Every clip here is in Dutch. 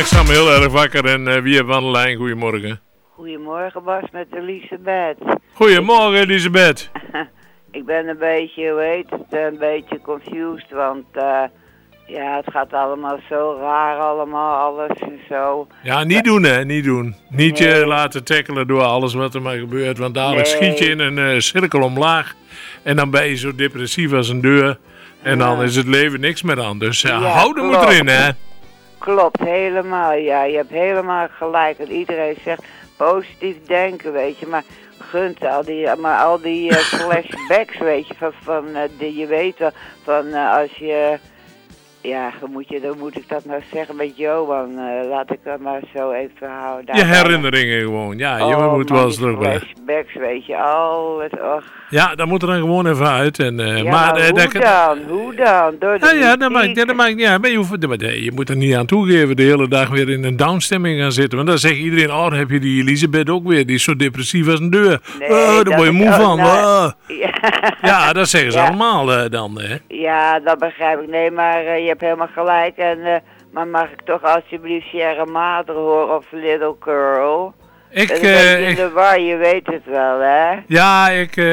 Ik sta me heel erg wakker en wie heeft aan de lijn? Goedemorgen. Goedemorgen Bas, met Elisabeth. Goedemorgen Elisabeth. Ik ben een beetje, hoe heet het, een beetje confused, want ja, het gaat allemaal zo raar allemaal, alles en zo. Ja, niet doen hè, niet doen. Niet je laten tackelen door alles wat er maar gebeurt, want dadelijk schiet je in een cirkel omlaag en dan ben je zo depressief als een deur en dan is het leven niks meer aan. Dus hou er moet erin hè. Klopt, helemaal, ja. Je hebt helemaal gelijk. En iedereen zegt positief denken, weet je. Maar gunt al die flashbacks, weet je. Van je weet wel, van als je... Ja, hoe moet ik dat nou zeggen met Johan? Laat ik dat maar zo even houden. Je herinneringen gewoon, ja. Je moet wel eens terugleggen. Flashbacks, weet je. Alles, och. Ja, dat moet er dan gewoon even uit. En, maar hoe dan? Door de dat maakt niet uit. Maar je moet er niet aan toegeven de hele dag weer in een downstemming gaan zitten. Want dan zegt iedereen, oh, dan heb je die Elisabeth ook weer. Die is zo depressief als een deur. Nee, daar word je moe van. Ja, dat zeggen ze allemaal dan. Hè. Ja, dat begrijp ik. Nee, maar je hebt helemaal gelijk. En, maar mag ik toch alsjeblieft Sierra Madre horen of Little Girl? Ik in de war, je weet het wel, hè? Ja,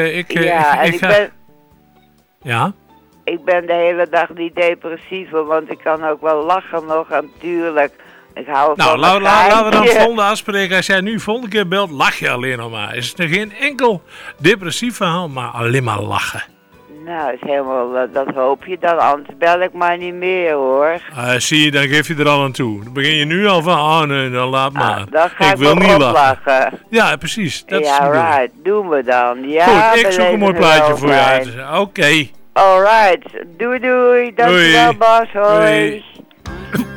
Ja? Ik ben de hele dag niet depressief, want ik kan ook wel lachen nog, natuurlijk. Ik hou van laten we dan volgende afspreken. Als jij nu volgende keer belt, lach je alleen nog maar. Is er geen enkel depressief verhaal, maar alleen maar lachen. Nou, is helemaal, dat hoop je dan, anders bel ik maar niet meer, hoor. Zie je, dan geef je er al aan toe. Dan begin je nu al van, nee, dan laat maar. Dan ga ik wil niet lachen. Ja, precies. Dat is right, doen we dan. Ja, goed, ik zoek een mooi plaatje voor je uit. Oké. Alright, doei. Dankjewel, Bas. Hoi. Doei.